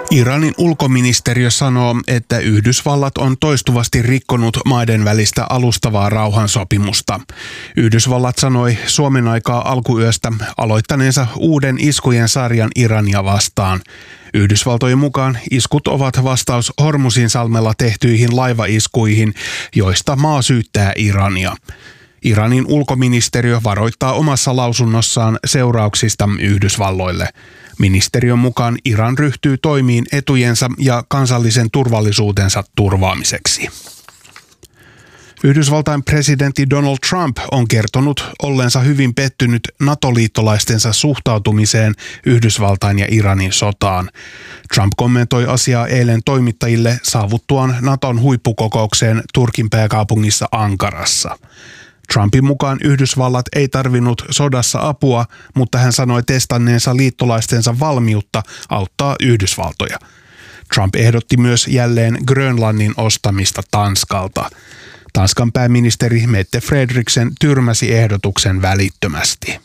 Iranin ulkoministeriö sanoo, että Yhdysvallat on toistuvasti rikkonut maiden välistä alustavaa rauhansopimusta. Yhdysvallat sanoi Suomen aikaa alkuyöstä aloittaneensa uuden iskujen sarjan Irania vastaan. Yhdysvaltojen mukaan iskut ovat vastaus Hormuzinsalmella tehtyihin laivaiskuihin, joista maa syyttää Irania. Iranin ulkoministeriö varoittaa omassa lausunnossaan seurauksista Yhdysvalloille. Ministeriön mukaan Iran ryhtyy toimiin etujensa ja kansallisen turvallisuutensa turvaamiseksi. Yhdysvaltain presidentti Donald Trump on kertonut olleensa hyvin pettynyt NATO-liittolaistensa suhtautumiseen Yhdysvaltain ja Iranin sotaan. Trump kommentoi asiaa eilen toimittajille saavuttuaan NATOn huippukokoukseen Turkin pääkaupungissa Ankarassa. Trumpin mukaan Yhdysvallat ei tarvinnut sodassa apua, mutta hän sanoi testanneensa liittolaistensa valmiutta auttaa Yhdysvaltoja. Trump ehdotti myös jälleen Grönlannin ostamista Tanskalta. Tanskan pääministeri Mette Frederiksen tyrmäsi ehdotuksen välittömästi.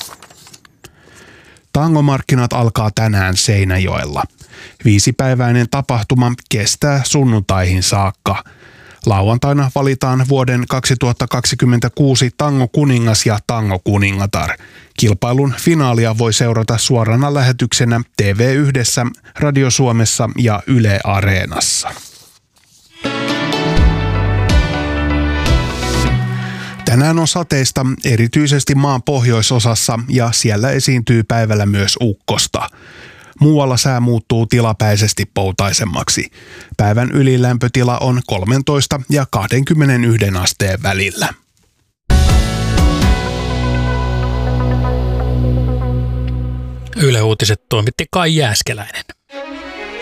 Tangomarkkinat alkaa tänään Seinäjoella. 5-päiväinen tapahtuma kestää sunnuntaihin saakka. Lauantaina valitaan vuoden 2026 tangokuningas ja tangokuningatar. Kilpailun finaalia voi seurata suorana lähetyksenä TV1, Radio Suomessa ja Yle Areenassa. Tänään on sateista erityisesti maan pohjoisosassa ja siellä esiintyy päivällä myös ukkosta. Muualla sää muuttuu tilapäisesti poutaisemmaksi. Päivän ylilämpötila on 13 ja 21 asteen välillä. Yle Uutiset toimitti Kai Jääskeläinen.